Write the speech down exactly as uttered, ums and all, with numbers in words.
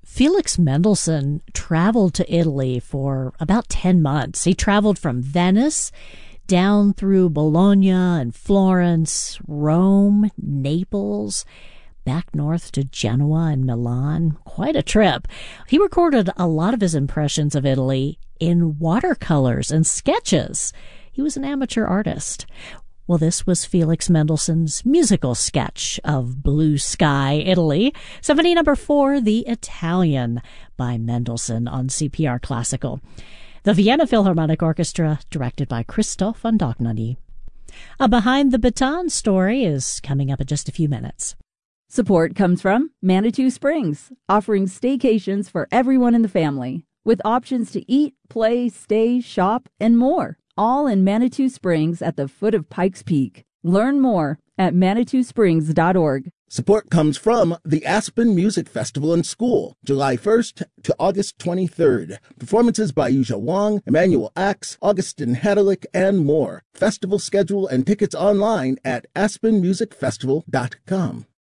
Felix Mendelssohn traveled to Italy for about ten months. He traveled from Venice down through Bologna and Florence, Rome, Naples, back north to Genoa and Milan. Quite a trip. He recorded a lot of his impressions of Italy in watercolors and sketches. He was an amateur artist. Well, this was Felix Mendelssohn's musical sketch of Blue Sky, Italy. Symphony number four, The Italian, by Mendelssohn on C P R Classical. The Vienna Philharmonic Orchestra, directed by Christoph Andognany. A Behind the Baton story is coming up in just a few minutes. Support comes from Manitou Springs, offering staycations for everyone in the family, with options to eat, play, stay, shop, and more. All in Manitou Springs at the foot of Pikes Peak. Learn more at manitou springs dot org. Support comes from the Aspen Music Festival and School, July first to August twenty-third. Performances by Yuja Wang, Emmanuel Axe, Augustin Hedelick, and more. Festival schedule and tickets online at aspen music festival dot com.